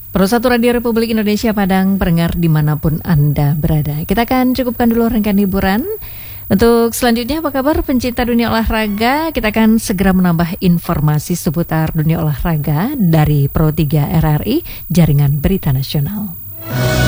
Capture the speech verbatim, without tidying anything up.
Persatu Radio Republik Indonesia Padang, pendengar dimanapun Anda berada. Kita akan cukupkan dulu rangkaian hiburan. Untuk selanjutnya, apa kabar pencinta dunia olahraga? Kita akan segera menambah informasi seputar dunia olahraga dari Pro tiga R R I, Jaringan Berita Nasional.